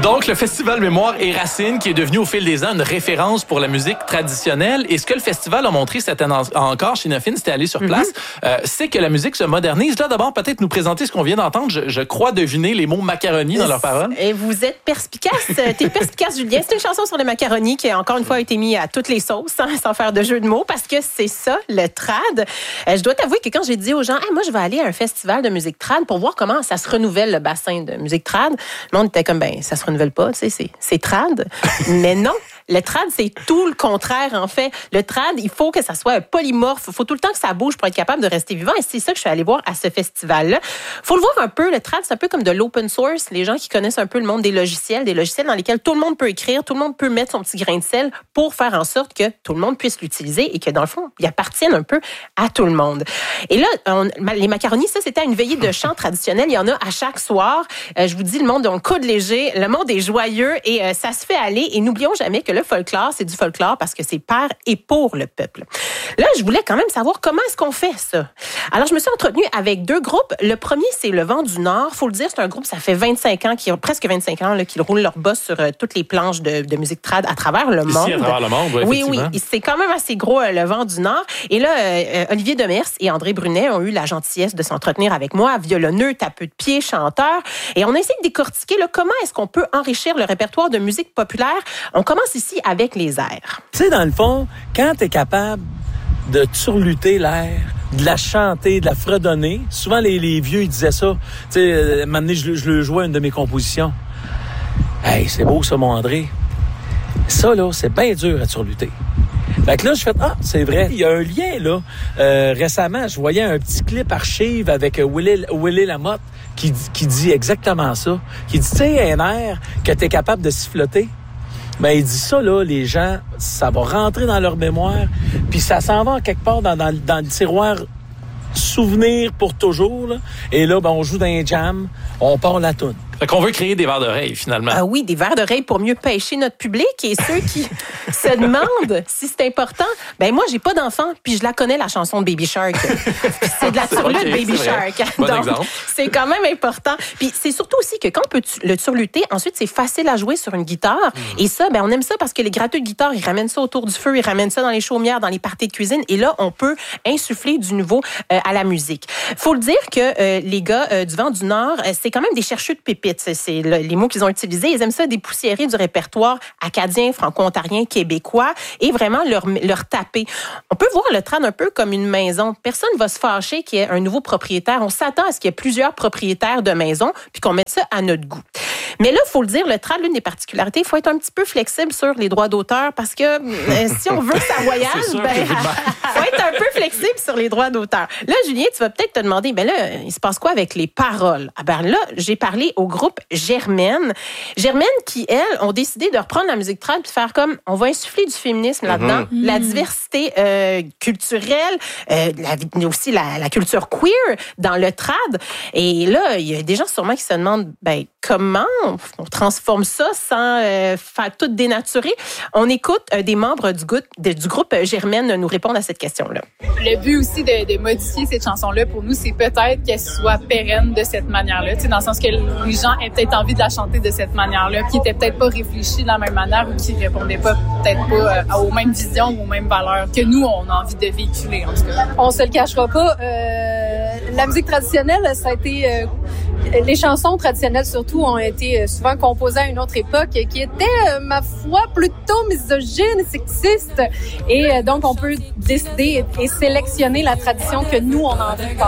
Donc, le Festival Mémoire et Racines, qui est devenu au fil des ans une référence pour la musique traditionnelle. Et ce que le festival a montré cette année encore chez Nofine, c'était aller sur place, c'est que la musique se modernise. Là, d'abord, peut-être nous présenter ce qu'on vient d'entendre. Je crois deviner les mots macaroni dans leurs paroles. Et vous êtes perspicace. T'es perspicace, Julien. C'est une chanson sur les macaronis qui, encore une fois, a été mise à toutes les sauces, sans faire de jeu de mots, parce que c'est ça, le trad. Je dois t'avouer que quand j'ai dit aux gens, hey, moi, je vais aller à un festival de musique trad pour voir comment ça se renouvelle, le bassin de musique trad, le monde était comme, ben, ça se renouvelle pas, tu sais, c'est trad. Mais non. Le trad, c'est tout le contraire, en fait. Le trad, il faut que ça soit polymorphe. Il faut tout le temps que ça bouge pour être capable de rester vivant. Et c'est ça que je suis allée voir à ce festival-là. Faut le voir un peu. Le trad, c'est un peu comme de l'open source. Les gens qui connaissent un peu le monde des logiciels dans lesquels tout le monde peut écrire, tout le monde peut mettre son petit grain de sel pour faire en sorte que tout le monde puisse l'utiliser et que, dans le fond, il appartienne un peu à tout le monde. Et là, les macaronis, ça, c'était une veillée de chant traditionnelle. Il y en a à chaque soir. Je vous dis, le monde a un coude léger. Le monde est joyeux et ça se fait aller. Et n'oublions jamais que le folklore, c'est du folklore parce que c'est par et pour le peuple. Là, je voulais quand même savoir comment est-ce qu'on fait ça. Alors, je me suis entretenue avec deux groupes. Le premier, c'est Le Vent du Nord. Faut le dire, c'est un groupe, ça fait 25 ans, presque 25 ans, qu'ils roulent leur boss sur toutes les planches de musique trad à travers le monde. Ici, à travers le monde, oui, c'est quand même assez gros, Le Vent du Nord. Et là, Olivier Demers et André Brunet ont eu la gentillesse de s'entretenir avec moi, violonneux, tapeux de pied, chanteur. Et on a essayé de décortiquer comment est-ce qu'on peut enrichir le répertoire de musique populaire. On commence ici avec les airs. Tu sais, dans le fond, quand t'es capable de surluter l'air, de la chanter, de la fredonner, souvent les vieux, ils disaient ça. Tu sais, un moment donné, je le jouais à une de mes compositions. Hey, c'est beau ça, mon André. Ça, là, c'est bien dur à surluter. Fait que là, je fais, c'est vrai. Il y a un lien, là. Récemment, je voyais un petit clip archive avec Willy Lamotte qui dit exactement ça. Qui dit, tu sais, un air que t'es capable de siffloter. Ben, il dit ça, là, les gens, ça va rentrer dans leur mémoire, puis ça s'en va quelque part dans le tiroir souvenir pour toujours, là. Et là, ben, on joue dans un jam, on part la toune. Fait qu'on veut créer des vers d'oreille, finalement. Ah oui, des vers d'oreille pour mieux pêcher notre public. Et ceux qui se demandent si c'est important, ben moi, j'ai pas d'enfant, puis je la connais, la chanson de Baby Shark. C'est de la turlute, Baby Shark. Bon exemple. C'est quand même important. Puis c'est surtout aussi que quand on peut le turluter, ensuite, c'est facile à jouer sur une guitare. Et ça, ben on aime ça parce que les gratteux de guitare, ils ramènent ça autour du feu, ils ramènent ça dans les chaumières, dans les parties de cuisine. Et là, on peut insuffler du nouveau à la musique. Faut le dire que les gars du Vent du Nord, c'est quand même des chercheurs de pépites. C'est les mots qu'ils ont utilisés. Ils aiment ça dépoussiérer du répertoire acadien, franco-ontarien, québécois et vraiment leur taper. On peut voir le trad un peu comme une maison. Personne ne va se fâcher qu'il y ait un nouveau propriétaire. On s'attend à ce qu'il y ait plusieurs propriétaires de maisons puis qu'on mette ça à notre goût. Mais là, il faut le dire, le trad, l'une des particularités, il faut être un petit peu flexible sur les droits d'auteur parce que si on veut que ça voyage, il faut être un peu flexible sur les droits d'auteur. Là, Julien, tu vas peut-être te demander, ben là, il se passe quoi avec les paroles? Ah ben là, j'ai parlé au groupe Germaine. Germaine qui, elles, ont décidé de reprendre la musique trad et de faire comme, on va insuffler du féminisme là-dedans, la diversité culturelle, aussi la culture queer dans le trad. Et là, il y a des gens sûrement qui se demandent, ben comment on transforme ça sans faire tout dénaturer? On écoute des membres du groupe Germaine nous répondre à cette question-là. Le but aussi de modifier cette chanson-là, pour nous, c'est peut-être qu'elle soit pérenne de cette manière-là. Tu sais, dans le sens que les gens aient peut-être envie de la chanter de cette manière-là, qui n'étaient peut-être pas réfléchis de la même manière ou qui répondaient peut-être pas aux mêmes visions ou aux mêmes valeurs que nous, on a envie de véhiculer, en tout cas. On se le cachera pas. La musique traditionnelle, ça a été... les chansons traditionnelles, surtout, ont été souvent composées à une autre époque qui était, ma foi, plutôt misogyne et sexiste. Et donc, on peut décider et sélectionner la tradition que nous, on a envie de